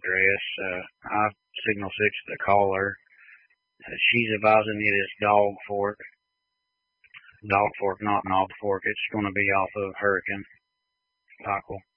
address. I signal 6 to call her. She's advising me this Dog Fork, not Knob Fork. It's going to be off of Hurricane, Pikeville.